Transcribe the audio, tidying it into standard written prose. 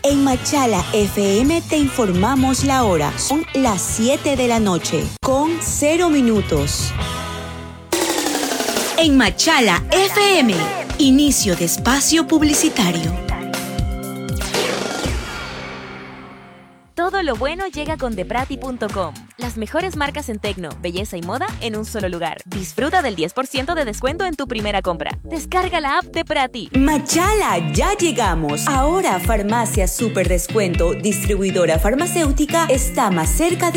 En Machala FM te informamos la hora. Son las 7 de la noche, con 0 minutos. En Machala FM, inicio de espacio publicitario. Todo lo bueno llega con deprati.com. Las mejores marcas en tecno, belleza y moda en un solo lugar. Disfruta del 10% de descuento en tu primera compra. Descarga la app de Prati. Machala, ya llegamos. Ahora Farmacia Super Descuento, distribuidora farmacéutica, está más cerca de